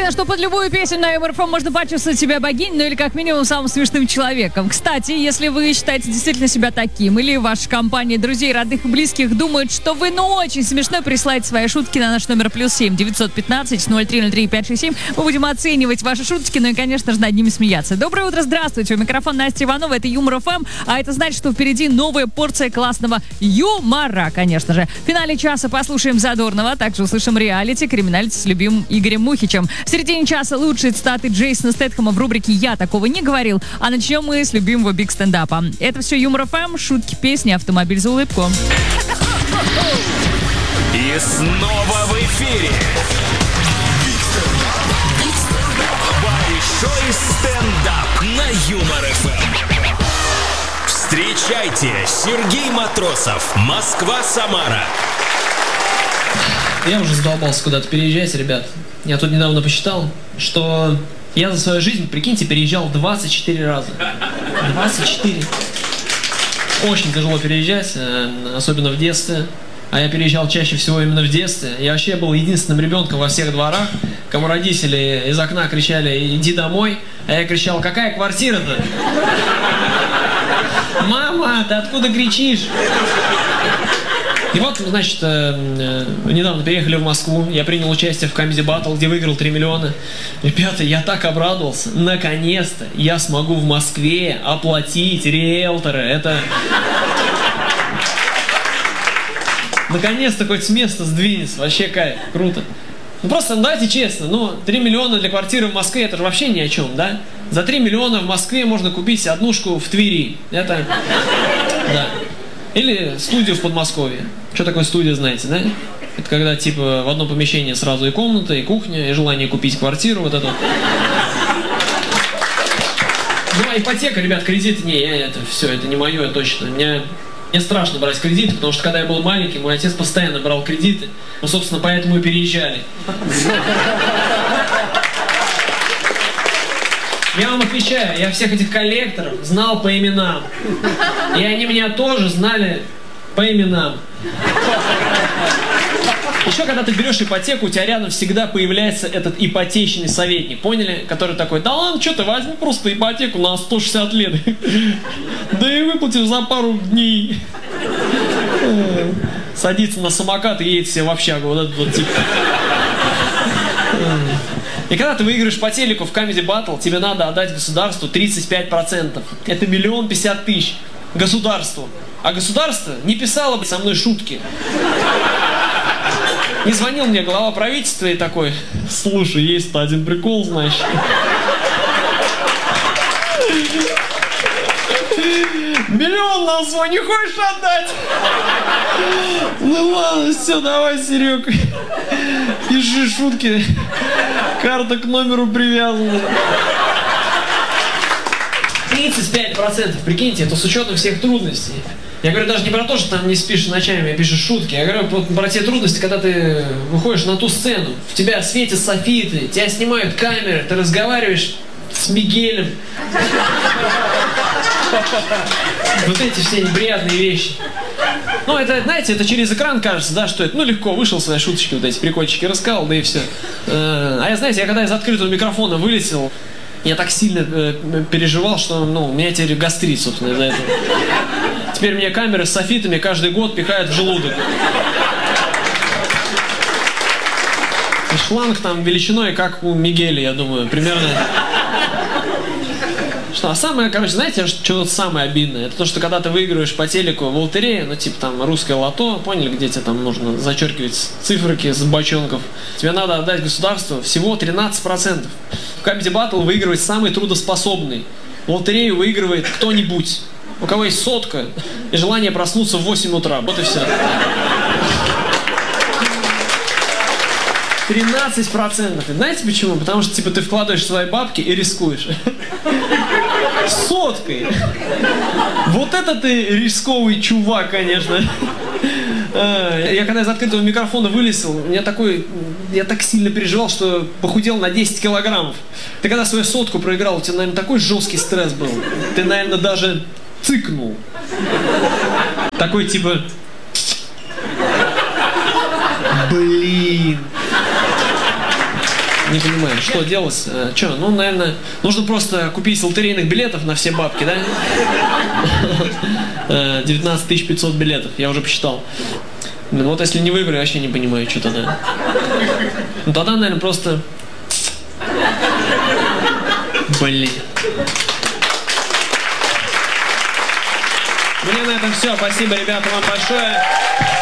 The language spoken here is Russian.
Уверена, что под любую песню на МРФМ можно почувствовать себя богиней, ну или как минимум самым смешным человеком. Кстати, если вы считаете действительно себя таким, или ваша компания друзей, родных и близких думают, что вы очень смешной, присылайте свои шутки на наш номер +7 915 0303 567. Мы будем оценивать ваши шутки, ну и, конечно же, над ними смеяться. Доброе утро, здравствуйте. У микрофона Настя Иванова, это Юмор ФМ, а это значит, что впереди новая порция классного юмора, конечно же. В финале часа послушаем Задорнова, также услышим реалити, криминалити с любимым Игорем Мухичем. В середине часа лучшие цитаты Джейсона Стэтхэма в рубрике «Я такого не говорил», а начнем мы с любимого биг стендапа. Это все Юмор ФМ, шутки, песни, автомобиль за улыбку. И снова в эфире большой стендап на Юмор ФМ. Встречайте, Сергей Матросов, Москва-Самара. Я уже задолбался куда-то переезжать, ребят. Я тут недавно посчитал, что я за свою жизнь, прикиньте, переезжал 24 раза. 24. Очень тяжело переезжать, особенно в детстве. А я переезжал чаще всего именно в детстве. Я вообще был единственным ребенком во всех дворах, кому родители из окна кричали «иди домой», а я кричал «какая квартира-то?» «Мама, ты откуда кричишь?» И вот, значит, недавно переехали в Москву, я принял участие в Comedy Battle, где выиграл 3 миллиона. Ребята, я так обрадовался. Наконец-то я смогу в Москве оплатить риэлтора. Это... Наконец-то хоть с места сдвинется. Вообще кайф, круто. Ну просто, давайте честно, 3 миллиона для квартиры в Москве, это же вообще ни о чем, да? За 3 миллиона в Москве можно купить однушку в Твери. Это... Да. Или студию в Подмосковье. Что такое студия, знаете, да? Это когда, типа, в одном помещении сразу и комната, и кухня, и желание купить квартиру, вот это. Ну, а ипотека, ребят, кредит, это все, это не мое, точно. Мне страшно брать кредиты, потому что когда я был маленький, мой отец постоянно брал кредиты. Мы, собственно, поэтому и переезжали. Я вам отвечаю, я всех этих коллекторов знал по именам. И они меня тоже знали по именам. Еще когда ты берешь ипотеку, у тебя рядом всегда появляется этот ипотечный советник, поняли? Который такой: да ладно, что ты, возьми просто ипотеку на 160 лет. Да и выплатишь за пару дней. Садится на самокат и едет себе в общагу. Вот этот вот тип. И когда ты выиграешь по телеку в Comedy Battle, тебе надо отдать государству 35%. Это 1 050 000 государству. А государство не писало бы со мной шутки. Не звонил мне глава правительства и такой: слушай, есть один прикол, значит. 1 миллион на свой не хочешь отдать? Ну ладно, все, давай, Серег. Пиши шутки. Карта к номеру привязана. 35%, прикиньте, это с учетом всех трудностей. Я говорю даже не про то, что там не спишь ночами, а пишешь шутки. Я говорю про те трудности, когда ты выходишь на ту сцену, в тебя светят софиты, тебя снимают камеры, ты разговариваешь с Мигелем. Вот эти все неприятные вещи. Ну, это, знаете, это через экран кажется, да, что это, легко, вышел свои шуточки, вот эти прикольчики рассказал, да и все. А я, знаете, когда из открытого микрофона вылетел, я так сильно переживал, что, у меня теперь гастрит, собственно, из-за этого. Теперь мне камеры с софитами каждый год пихают в желудок. И шланг там величиной, как у Мигеля, я думаю, примерно. Что, а самое, знаете, что самое обидное? Это то, что когда ты выигрываешь по телеку в лотерею, типа там русское лото, поняли, где тебе там нужно зачеркивать циферки с бочонков, тебе надо отдать государству всего 13%. В Comedy Battle выигрывает самый трудоспособный. В лотерею выигрывает кто-нибудь, у кого есть сотка и желание проснуться в 8 утра. Вот и все. 13%. И знаете почему? Потому что типа ты вкладываешь свои бабки и рискуешь. Соткой. Вот это ты рисковый чувак, конечно. Я когда из открытого микрофона вылезал, я так сильно переживал, что похудел на 10 килограммов. Ты когда свою сотку проиграл, у тебя, наверное, такой жесткий стресс был. Ты, наверное, даже цыкнул. Такой типа: блин. Не понимаю, что делать? Что, ну, наверное, нужно просто купить лотерейных билетов на все бабки, да? 19 500 билетов, я уже посчитал. Ну вот если не выиграю, вообще не понимаю, что тогда. Ну тогда, наверное, просто... Блин. Мне на этом все. Спасибо, ребята, вам большое.